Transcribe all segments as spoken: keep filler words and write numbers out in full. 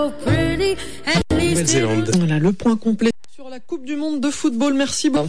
Nouvelle-Zélande. Voilà le point complet sur la Coupe du Monde de football. Merci beaucoup.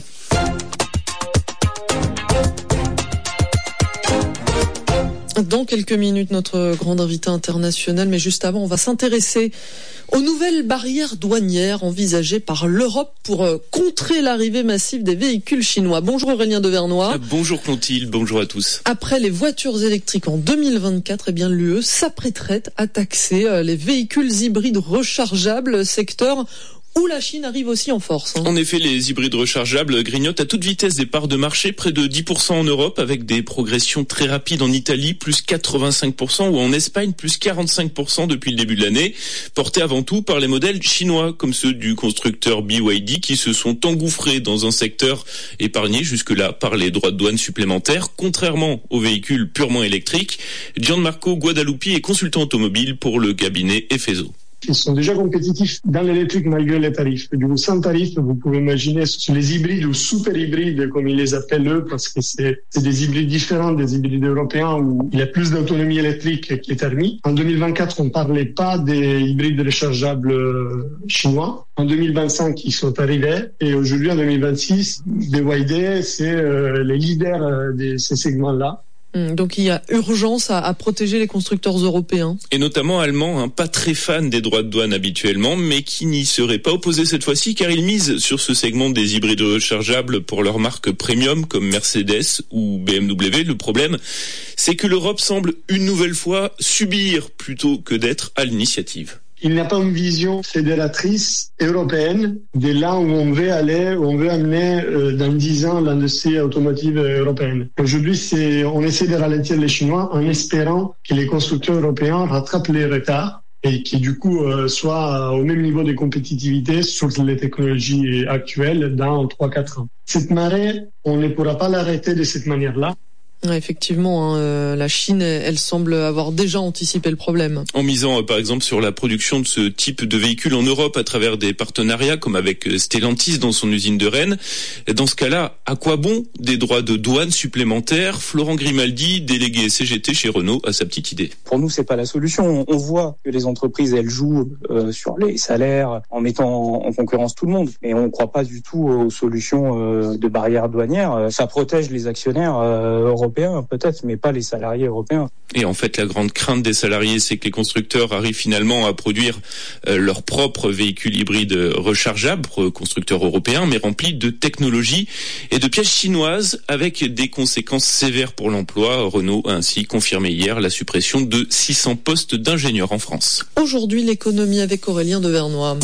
Dans quelques minutes, notre grande invitée internationale, mais juste avant, on va s'intéresser aux nouvelles barrières douanières envisagées par l'Europe pour contrer l'arrivée massive des véhicules chinois. Bonjour Aurélien Devernois. Bonjour Clotilde, bonjour à tous. Après les voitures électriques en deux mille vingt-quatre, eh bien l'U E s'apprêterait à taxer les véhicules hybrides rechargeables, secteur où la Chine arrive aussi en force. Hein. En effet, les hybrides rechargeables grignotent à toute vitesse des parts de marché, près de dix pour cent en Europe, avec des progressions très rapides en Italie, plus quatre-vingt-cinq pour cent, ou en Espagne, plus quarante-cinq pour cent depuis le début de l'année, portés avant tout par les modèles chinois, comme ceux du constructeur B Y D, qui se sont engouffrés dans un secteur épargné jusque-là par les droits de douane supplémentaires, contrairement aux véhicules purement électriques. Gianmarco Guadalupi est consultant automobile pour le cabinet Efeso. Ils sont déjà compétitifs dans l'électrique malgré les tarifs. Du coup, sans tarifs, vous pouvez imaginer les hybrides ou super hybrides, comme ils les appellent eux, parce que c'est, c'est des hybrides différents des hybrides européens où il y a plus d'autonomie électrique qui est permis. En deux mille vingt-quatre, on parlait pas des hybrides rechargeables chinois. En deux mille vingt-cinq, ils sont arrivés. Et aujourd'hui, en deux mille vingt-six, B Y D, c'est euh, les leaders de ces segments-là. Donc il y a urgence à, à protéger les constructeurs européens. Et notamment allemands, hein, pas très fans des droits de douane habituellement, mais qui n'y seraient pas opposés cette fois-ci, car ils misent sur ce segment des hybrides rechargeables pour leurs marques premium comme Mercedes ou B M W. Le problème, c'est que l'Europe semble une nouvelle fois subir plutôt que d'être à l'initiative. Il n'y a pas une vision fédératrice européenne de là où on veut aller, où on veut amener euh, dans dix ans l'industrie automotive européenne. Aujourd'hui, c'est, on essaie de ralentir les Chinois en espérant que les constructeurs européens rattrapent les retards et qui du coup euh, soient au même niveau de compétitivité sur les technologies actuelles dans trois à quatre ans. Cette marée, on ne pourra pas l'arrêter de cette manière-là. Ouais, effectivement, hein, euh, la Chine, elle semble avoir déjà anticipé le problème. En misant euh, par exemple sur la production de ce type de véhicules en Europe à travers des partenariats comme avec Stellantis dans son usine de Rennes. Dans ce cas-là, à quoi bon des droits de douane supplémentaires ? Florent Grimaldi, délégué C G T chez Renault, a sa petite idée. Pour nous, c'est pas la solution. On voit que les entreprises, elles jouent euh, sur les salaires en mettant en concurrence tout le monde. Mais on ne croit pas du tout aux solutions euh, de barrières douanières. Ça protège les actionnaires euh, européens. Peut-être, mais pas les salariés européens. Et en fait, la grande crainte des salariés, c'est que les constructeurs arrivent finalement à produire euh, leurs propres véhicules hybrides rechargeables, constructeurs européens, mais remplis de technologies et de pièces chinoises, avec des conséquences sévères pour l'emploi. Renault a ainsi confirmé hier la suppression de six cents postes d'ingénieurs en France. Aujourd'hui, l'économie avec Aurélien Devernois.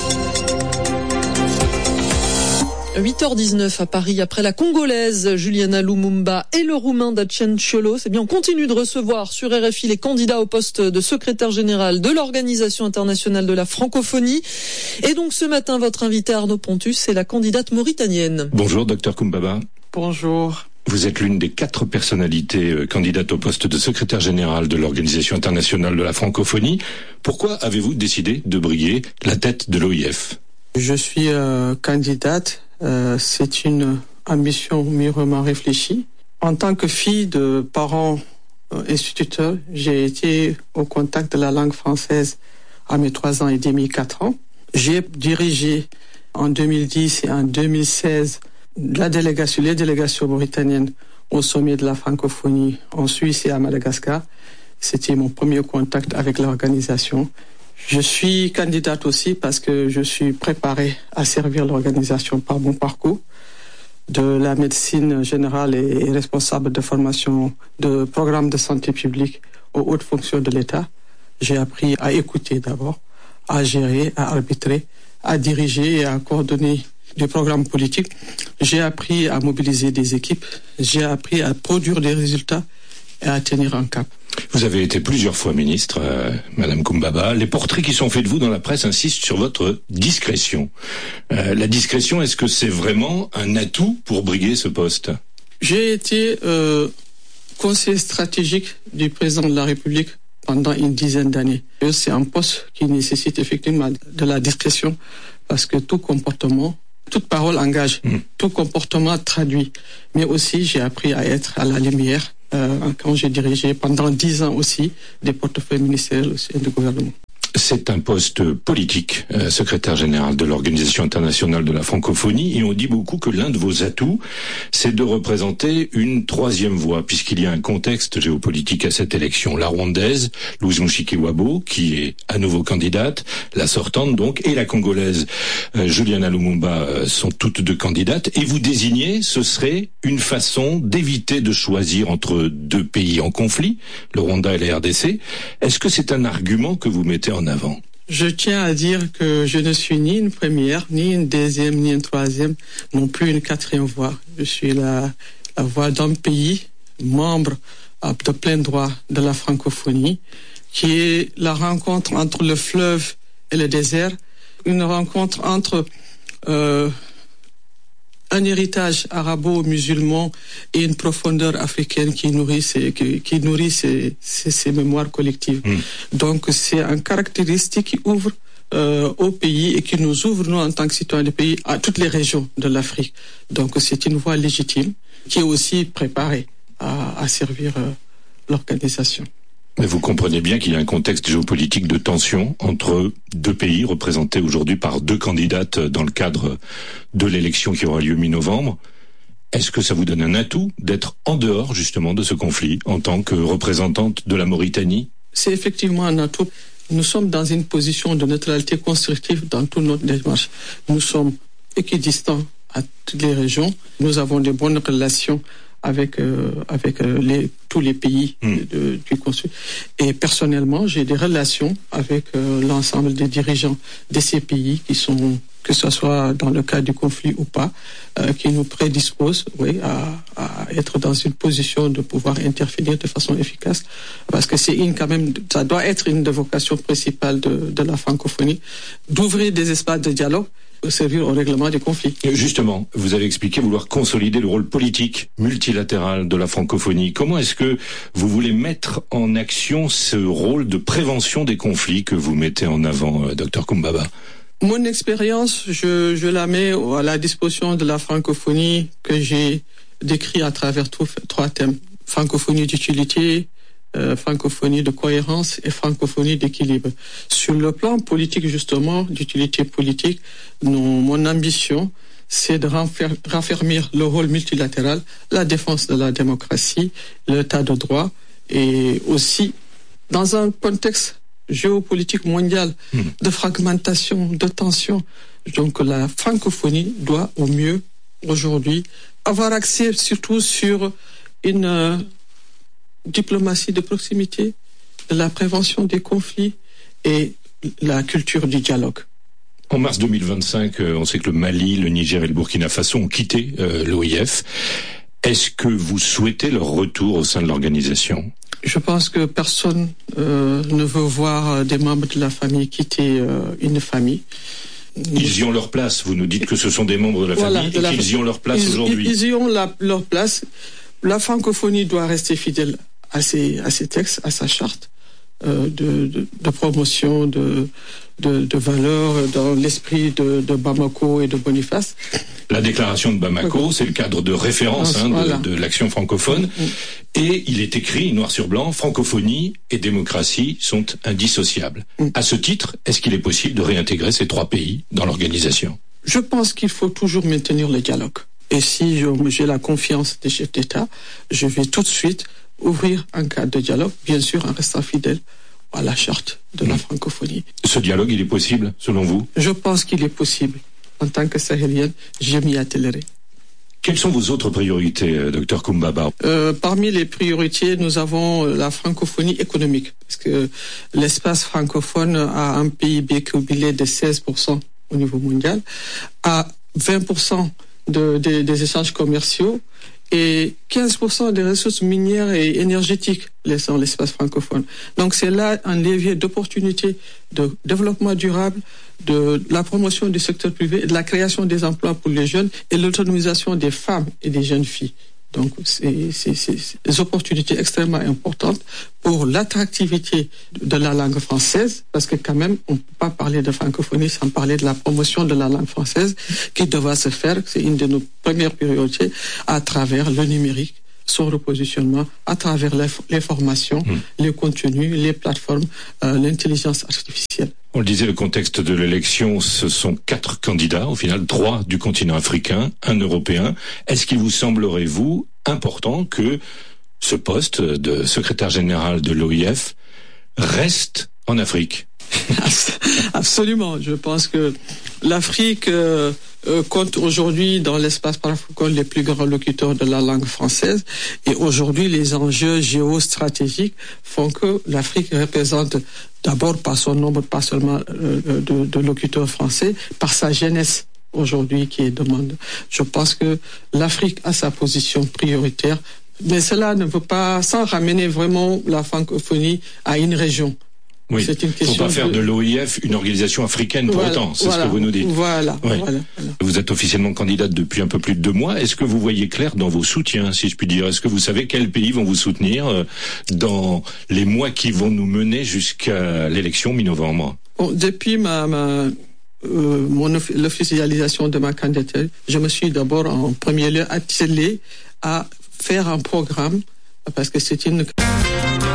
huit heures dix-neuf à Paris, après la Congolaise Juliana Lumumba et le Roumain Dacian Ciolo, c'est bien, on continue de recevoir sur R F I les candidats au poste de secrétaire général de l'Organisation internationale de la francophonie. Et donc ce matin, votre invité Arnaud Pontus, c'est la candidate mauritanienne. Bonjour, docteur Koumbaba. Bonjour. Vous êtes l'une des quatre personnalités euh, candidates au poste de secrétaire général de l'Organisation internationale de la francophonie. Pourquoi avez-vous décidé de briguer la tête de l'O I F ? Je suis euh, candidate. Euh, c'est une ambition mûrement réfléchie. En tant que fille de parents euh, instituteurs, j'ai été au contact de la langue française à mes trois ans et demi, quatre ans. J'ai dirigé en deux mille dix et en deux mille seize la délégation, les délégations mauritaniennes au sommet de la francophonie en Suisse et à Madagascar. C'était mon premier contact avec l'organisation. Je suis candidate aussi parce que je suis préparée à servir l'organisation par mon parcours de la médecine générale et responsable de formation de programmes de santé publique aux hautes fonctions de l'État. J'ai appris à écouter d'abord, à gérer, à arbitrer, à diriger et à coordonner des programmes politiques. J'ai appris à mobiliser des équipes, j'ai appris à produire des résultats et à tenir un cap. Vous avez été plusieurs fois ministre, euh, Madame Koumbaba. Les portraits qui sont faits de vous dans la presse insistent sur votre discrétion. Euh, la discrétion, est-ce que c'est vraiment un atout pour briguer ce poste ? J'ai été euh, conseiller stratégique du président de la République pendant une dizaine d'années. Et c'est un poste qui nécessite effectivement de la discrétion parce que tout comportement, toute parole engage, mmh. tout comportement traduit. Mais aussi, j'ai appris à être à la lumière. Euh, quand j'ai dirigé pendant dix ans aussi des portefeuilles ministériels au sein du gouvernement. C'est un poste politique, euh, secrétaire général de l'Organisation internationale de la francophonie, et on dit beaucoup que l'un de vos atouts, c'est de représenter une troisième voie, puisqu'il y a un contexte géopolitique à cette élection. La rwandaise, Louison Chikiwabo, qui est à nouveau candidate, la sortante donc, et la congolaise, euh, Juliana Lumumba, euh, sont toutes deux candidates, et vous désignez, ce serait une façon d'éviter de choisir entre deux pays en conflit, le Rwanda et la R D C. Est-ce que c'est un argument que vous mettez en avant? Je tiens à dire que je ne suis ni une première, ni une deuxième, ni une troisième, non plus une quatrième voie. Je suis la, la voix d'un pays membre de plein droit de la francophonie, qui est la rencontre entre le fleuve et le désert, une rencontre entre euh, un héritage arabo-musulman et une profondeur africaine qui nourrit ces, qui, qui nourrit ces, ces, ces mémoires collectives. Mmh. Donc c'est une caractéristique qui ouvre euh, au pays et qui nous ouvre, nous, en tant que citoyens du pays, à toutes les régions de l'Afrique. Donc c'est une voie légitime qui est aussi préparée à, à servir euh, l'organisation. Mais vous comprenez bien qu'il y a un contexte géopolitique de tension entre deux pays représentés aujourd'hui par deux candidates dans le cadre de l'élection qui aura lieu mi-novembre. Est-ce que ça vous donne un atout d'être en dehors justement de ce conflit en tant que représentante de la Mauritanie? C'est effectivement un atout. Nous sommes dans une position de neutralité constructive dans toute notre démarche. Nous sommes équidistants à toutes les régions. Nous avons de bonnes relations avec euh, avec euh, les, tous les pays mmh. de, du Consul. Et personnellement, j'ai des relations avec euh, l'ensemble des dirigeants de ces pays qui sont, que ce soit dans le cas du conflit ou pas, euh, qui nous prédisposent, oui, à, à être dans une position de pouvoir intervenir de façon efficace, parce que c'est une quand même, ça doit être une des vocations principales de, de la francophonie, d'ouvrir des espaces de dialogue, servir au règlement des conflits. Justement, vous avez expliqué vouloir consolider le rôle politique multilatéral de la francophonie. Comment est-ce que vous voulez mettre en action ce rôle de prévention des conflits que vous mettez en avant, euh, docteur Kumbaba? Mon expérience, je, je la mets à la disposition de la francophonie que j'ai décrit à travers tout, trois thèmes. Francophonie d'utilité, Euh, francophonie de cohérence et francophonie d'équilibre. Sur le plan politique, justement, d'utilité politique, non, mon ambition, c'est de raffer- raffermir le rôle multilatéral, la défense de la démocratie, l'état de droit, et aussi, dans un contexte géopolitique mondial mmh. de fragmentation, de tension, donc la francophonie doit au mieux, aujourd'hui, avoir accès surtout sur une euh, diplomatie de proximité, de la prévention des conflits et la culture du dialogue. En mars deux mille vingt-cinq, on sait que le Mali, le Niger et le Burkina Faso ont quitté euh, l'O I F. Est-ce que vous souhaitez leur retour au sein de l'organisation? Je pense que personne euh, ne veut voir des membres de la famille quitter euh, une famille. Ils y ont leur place. Vous nous dites que ce sont des membres de la voilà, famille de et la qu'ils fa- y ont leur place ils, aujourd'hui. Ils y ont la, leur place. La francophonie doit rester fidèle à ses, à ses textes, à sa charte euh, de, de, de promotion de, de, de valeurs dans l'esprit de, de Bamako et de Boniface. La déclaration de Bamako, c'est le cadre de référence hein, de, voilà. de l'action francophone. Mmh. Et il est écrit, noir sur blanc, francophonie et démocratie sont indissociables. Mmh. À ce titre, est-ce qu'il est possible de réintégrer ces trois pays dans l'organisation? Je pense qu'il faut toujours maintenir le dialogue. Et si j'ai la confiance des chefs d'État, je vais tout de suite ouvrir un cadre de dialogue, bien sûr en restant fidèle à la charte de la francophonie. Ce dialogue, il est possible, selon vous? Je pense qu'il est possible. En tant que sahélienne, je m'y attellerai. Quelles sont vos autres priorités, docteur Kumbaba? euh, Parmi les priorités, nous avons la francophonie économique. Parce que l'espace francophone a un P I B jubilé de seize pour cent au niveau mondial, à vingt pour cent de, de, des échanges commerciaux, et quinze pour cent des ressources minières et énergétiques dans l'espace francophone. Donc c'est là un levier d'opportunité de développement durable, de la promotion du secteur privé, de la création des emplois pour les jeunes et l'autonomisation des femmes et des jeunes filles. Donc c'est, c'est, c'est des opportunités extrêmement importantes pour l'attractivité de la langue française, parce que quand même on ne peut pas parler de francophonie sans parler de la promotion de la langue française qui devra se faire, c'est une de nos premières priorités, à travers le numérique, son repositionnement à travers les, les formations, mmh. les contenus, les plateformes, euh, l'intelligence artificielle. On le disait, le contexte de l'élection, ce sont quatre candidats, au final, trois du continent africain, un européen. Est-ce qu'il vous semblerait, vous, important que ce poste de secrétaire général de l'O I F reste en Afrique? Absolument. Je pense que l'Afrique euh, euh, compte aujourd'hui dans l'espace panafricain les plus grands locuteurs de la langue française. Et aujourd'hui, les enjeux géostratégiques font que l'Afrique représente d'abord par son nombre, pas seulement euh, de, de locuteurs français, par sa jeunesse aujourd'hui qui est demande. Je pense que l'Afrique a sa position prioritaire, mais cela ne veut pas, sans ramener vraiment la francophonie à une région. Oui, il ne faut pas faire de, de l'O I F une organisation africaine pour voilà, autant, c'est voilà, ce que vous nous dites. Voilà, ouais. voilà, voilà. Vous êtes officiellement candidate depuis un peu plus de deux mois. Est-ce que vous voyez clair dans vos soutiens, si je puis dire? Est-ce que vous savez quels pays vont vous soutenir dans les mois qui vont nous mener jusqu'à l'élection mi-novembre? Bon, depuis ma, ma euh, mon l'officialisation de ma candidature, je me suis d'abord en premier lieu attelé à faire un programme, parce que c'est une